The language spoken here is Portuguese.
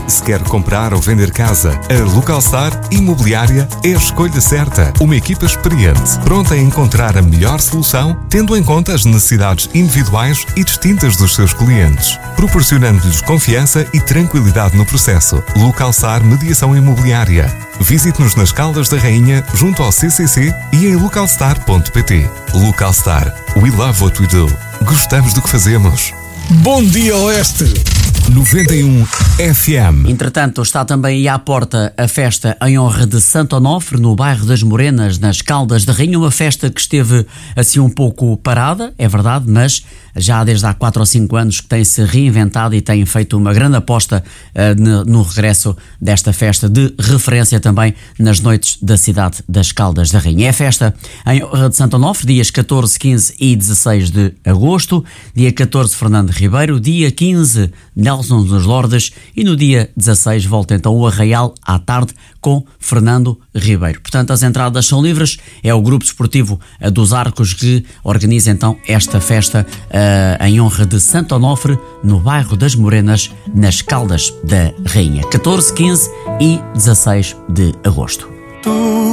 Se quer comprar ou vender casa, a Localstar Imobiliária é a escolha certa. Uma equipa experiente, pronta a encontrar a melhor solução, tendo em conta as necessidades individuais e distintas dos seus clientes, proporcionando-lhes confiança e tranquilidade no processo. Localstar Mediação Imobiliária. Visite-nos nas Caldas da Rainha, junto ao CCC e em localstar.pt. Localstar. We love what we do. Gostamos do que fazemos. Bom dia, Oeste! 91 FM. Entretanto, está também aí à porta a festa em honra de Santo Onofre, no bairro das Morenas, nas Caldas da Rainha. Uma festa que esteve assim um pouco parada, é verdade, mas já desde há 4 ou 5 anos que tem-se reinventado e tem feito uma grande aposta no regresso desta festa, de referência também nas noites da cidade das Caldas da Rainha. É a festa em honra de Santo Onofre, dias 14, 15 e 16 de agosto. Dia 14, Fernando Ribeiro. Dia 15, Nelson dos Lordes, e no dia 16 volta então o Arraial à tarde com Fernando Ribeiro. Portanto, as entradas são livres. É o Grupo Desportivo dos Arcos que organiza então esta festa em honra de Santo Onofre, no bairro das Morenas, nas Caldas da Rainha. 14, 15 e 16 de agosto.